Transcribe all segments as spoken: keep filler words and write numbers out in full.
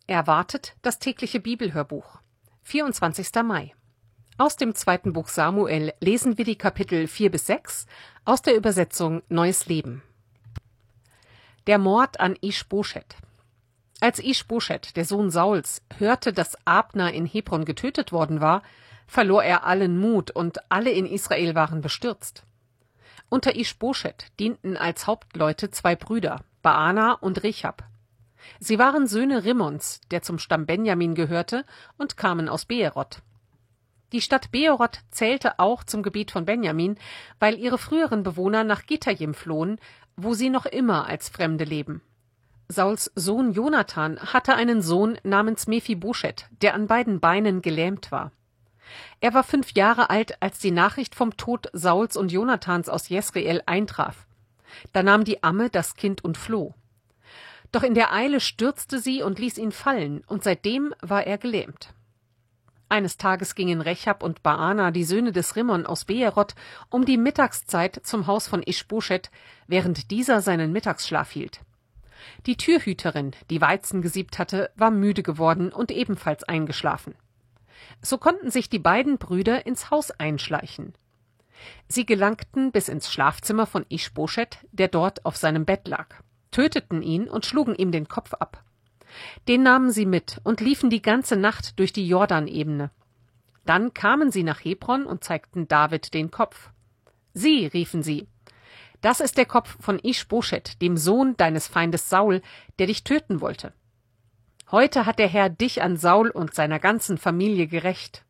Erwartet das tägliche Bibelhörbuch. vierundzwanzigster Mai. Aus dem zweiten Buch Samuel lesen wir die Kapitel vier bis sechs aus der Übersetzung Neues Leben. Der Mord an Isch-Boschet. Als Isch-Boschet, der Sohn Sauls, hörte, dass Abner in Hebron getötet worden war, verlor er allen Mut und alle in Israel waren bestürzt. Unter Isch-Boschet dienten als Hauptleute zwei Brüder, Baana und Rechab. Sie waren Söhne Rimmons, der zum Stamm Benjamin gehörte, und kamen aus Beeroth. Die Stadt Beeroth zählte auch zum Gebiet von Benjamin, weil ihre früheren Bewohner nach Gitajim flohen, wo sie noch immer als Fremde leben. Sauls Sohn Jonathan hatte einen Sohn namens Mephiboschet, der an beiden Beinen gelähmt war. Er war fünf Jahre alt, als die Nachricht vom Tod Sauls und Jonathans aus Jesreel eintraf. Da nahm die Amme das Kind und floh. Doch in der Eile stürzte sie und ließ ihn fallen, und seitdem war er gelähmt. Eines Tages gingen Rechab und Baana, die Söhne des Rimmon aus Beeroth, um die Mittagszeit zum Haus von Isch-Boschet, während dieser seinen Mittagsschlaf hielt. Die Türhüterin, die Weizen gesiebt hatte, war müde geworden und ebenfalls eingeschlafen. So konnten sich die beiden Brüder ins Haus einschleichen. Sie gelangten bis ins Schlafzimmer von Isch-Boschet, der dort auf seinem Bett lag, töteten ihn und schlugen ihm den Kopf ab. Den nahmen sie mit und liefen die ganze Nacht durch die Jordanebene. Dann kamen sie nach Hebron und zeigten David den Kopf. »Sieh«, riefen sie, »das ist der Kopf von Isch-Boschet, dem Sohn deines Feindes Saul, der dich töten wollte. Heute hat der Herr dich an Saul und seiner ganzen Familie gerächt.«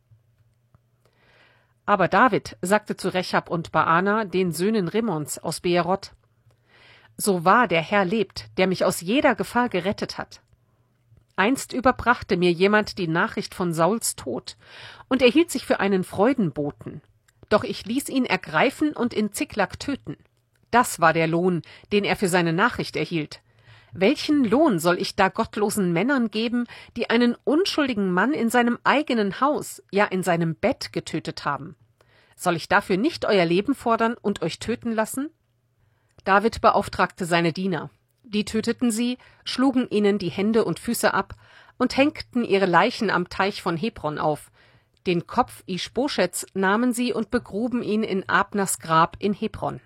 Aber David sagte zu Rechab und Baana, den Söhnen Rimmons aus Beeroth: »So wahr der Herr lebt, der mich aus jeder Gefahr gerettet hat. Einst überbrachte mir jemand die Nachricht von Sauls Tod, und er hielt sich für einen Freudenboten. Doch ich ließ ihn ergreifen und in Ziklag töten. Das war der Lohn, den er für seine Nachricht erhielt. Welchen Lohn soll ich da gottlosen Männern geben, die einen unschuldigen Mann in seinem eigenen Haus, ja in seinem Bett getötet haben? Soll ich dafür nicht euer Leben fordern und euch töten lassen?« David beauftragte seine Diener. Die töteten sie, schlugen ihnen die Hände und Füße ab und hängten ihre Leichen am Teich von Hebron auf. Den Kopf Isch-Boschets nahmen sie und begruben ihn in Abners Grab in Hebron.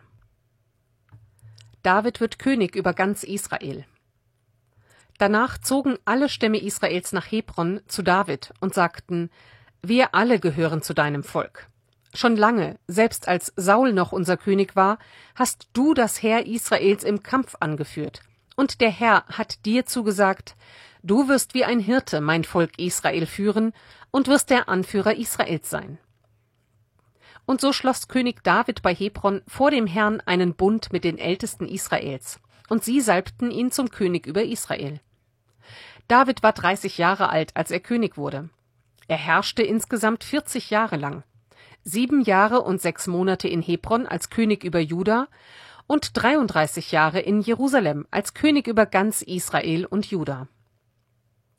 David wird König über ganz Israel. Danach zogen alle Stämme Israels nach Hebron zu David und sagten: »Wir alle gehören zu deinem Volk. Schon lange, selbst als Saul noch unser König war, hast du das Heer Israels im Kampf angeführt. Und der Herr hat dir zugesagt: Du wirst wie ein Hirte mein Volk Israel führen und wirst der Anführer Israels sein.« Und so schloss König David bei Hebron vor dem Herrn einen Bund mit den Ältesten Israels, und sie salbten ihn zum König über Israel. David war dreißig Jahre alt, als er König wurde. Er herrschte insgesamt vierzig Jahre lang. Sieben Jahre und sechs Monate in Hebron als König über Juda und dreiunddreißig Jahre in Jerusalem als König über ganz Israel und Juda.